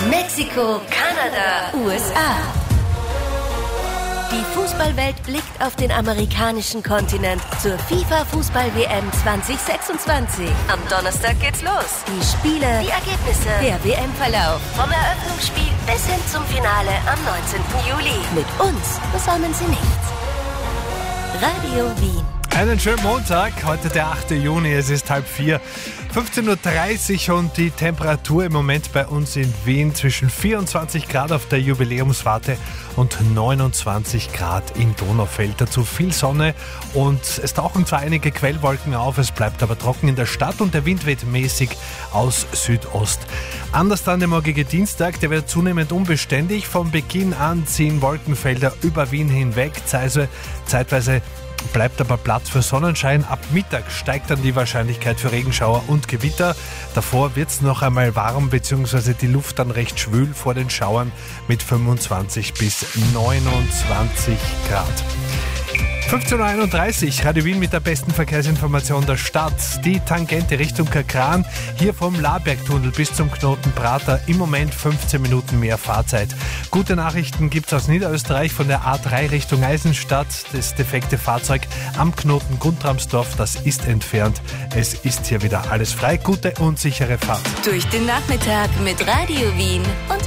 Mexiko, Kanada, USA. Die Fußballwelt blickt auf den amerikanischen Kontinent zur FIFA-Fußball-WM 2026. Am Donnerstag geht's los. Die Spiele, die Ergebnisse, der WM-Verlauf. Vom Eröffnungsspiel bis hin zum Finale am 19. Juli. Mit uns besäumen Sie nichts. Radio Wien. Einen schönen Montag, heute der 8. Juni, es ist 3:30, 15.30 Uhr und die Temperatur im Moment bei uns in Wien zwischen 24 Grad auf der Jubiläumswarte und 29 Grad in Donaufeld. Dazu viel Sonne und es tauchen zwar einige Quellwolken auf, es bleibt aber trocken in der Stadt und der Wind weht mäßig aus Südost. Anders dann der morgige Dienstag, der wird zunehmend unbeständig. Von Beginn an ziehen Wolkenfelder über Wien hinweg, also zeitweise bleibt aber Platz für Sonnenschein. Ab Mittag steigt dann die Wahrscheinlichkeit für Regenschauer und Gewitter. Davor wird es noch einmal warm, beziehungsweise die Luft dann recht schwül vor den Schauern mit 25 bis 29 Grad. 15.31 Uhr, Radio Wien mit der besten Verkehrsinformation der Stadt. Die Tangente Richtung Kakran, hier vom Labergtunnel bis zum Knoten Prater, im Moment 15 Minuten mehr Fahrzeit. Gute Nachrichten gibt es aus Niederösterreich von der A3 Richtung Eisenstadt. Das defekte Fahrzeug am Knoten Guntramsdorf, das ist entfernt. Es ist hier wieder alles frei. Gute und sichere Fahrt. Durch den Nachmittag mit Radio Wien und